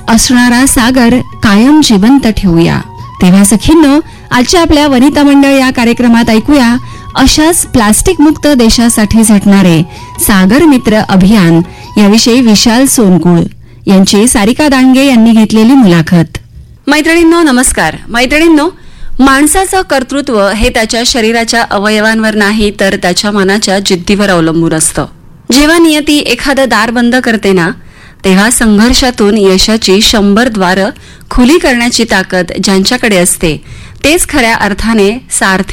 असणारा सागर कायम जिवंत ठेवूया. तेव्हा सखींनो, आजच्या आपल्या वनिता मंडळ या कार्यक्रमात ऐकूया अशाच प्लास्टिक मुक्त देशासाठी झटणारे सागर मित्र अभियान याविषयी विशाल सोनकुळ यांची सारिका दांडगे यांनी घेतलेली मुलाखत. मैत्रिणींनो नमस्कार. मैत्रिणींनो, माणसाचं कर्तृत्व हे त्याच्या शरीराच्या अवयवांवर नाही तर त्याच्या मनाच्या जिद्दीवर अवलंबून असतं. जेव्हा नियती एखादं दार बंद करते ना, तेव्हा संघर्षातून यशाची 100 द्वारं खुली करण्याची ताकद ज्यांच्याकडे असते तेच खऱ्या अर्थाने सार्थ